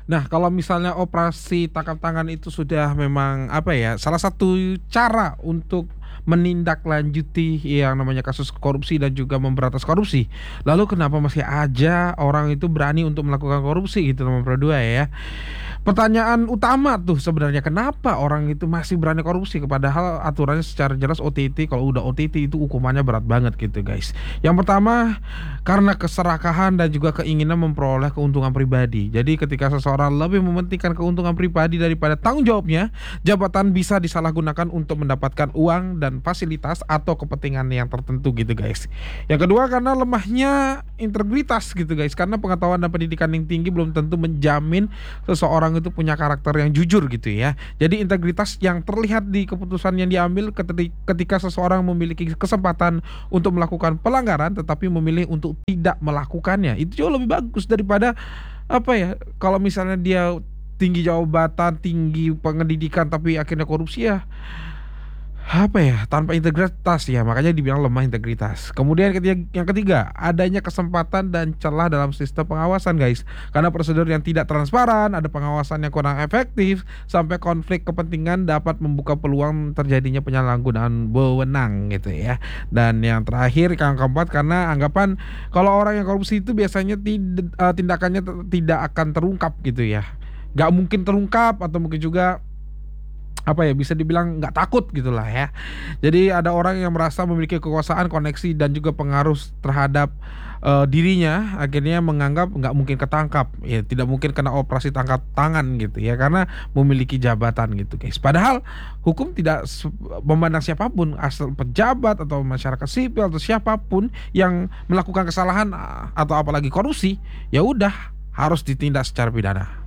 Nah, kalau misalnya operasi tangkap tangan itu sudah memang apa ya, salah satu cara untuk menindaklanjuti yang namanya kasus korupsi dan juga memberantas korupsi. Lalu kenapa masih aja orang itu berani untuk melakukan korupsi gitu nomor 2 ya. Pertanyaan utama tuh sebenarnya kenapa orang itu masih berani korupsi padahal aturannya secara jelas OTT, kalau udah OTT itu hukumannya berat banget gitu guys. Yang pertama karena keserakahan dan juga keinginan memperoleh keuntungan pribadi. Jadi ketika seseorang lebih mementingkan keuntungan pribadi daripada tanggung jawabnya, jabatan bisa disalahgunakan untuk mendapatkan uang dan fasilitas atau kepentingan yang tertentu gitu guys. Yang kedua karena lemahnya integritas gitu guys. Karena pengetahuan dan pendidikan yang tinggi belum tentu menjamin seseorang itu punya karakter yang jujur gitu ya. Jadi integritas yang terlihat di keputusan yang diambil ketika seseorang memiliki kesempatan untuk melakukan pelanggaran tetapi memilih untuk tidak melakukannya. Itu jauh lebih bagus daripada apa ya, kalau misalnya dia tinggi jabatan, tinggi pendidikan tapi akhirnya korupsi ya apa ya, tanpa integritas ya, makanya dibilang lemah integritas. Kemudian yang ketiga, adanya kesempatan dan celah dalam sistem pengawasan guys. Karena prosedur yang tidak transparan, ada pengawasan yang kurang efektif, sampai konflik kepentingan dapat membuka peluang terjadinya penyalahgunaan wewenang gitu ya. Dan yang terakhir, yang keempat, karena anggapan kalau orang yang korupsi itu biasanya tindakannya tidak akan terungkap gitu ya. Gak mungkin terungkap atau mungkin juga apa ya, bisa dibilang nggak takut gitulah ya. Jadi ada orang yang merasa memiliki kekuasaan, koneksi dan juga pengaruh terhadap dirinya, akhirnya menganggap nggak mungkin ketangkap ya, tidak mungkin kena operasi tangkap tangan gitu ya, karena memiliki jabatan gitu guys. Padahal hukum tidak memandang siapapun, asal pejabat atau masyarakat sipil atau siapapun yang melakukan kesalahan atau apalagi korupsi, ya udah harus ditindak secara pidana.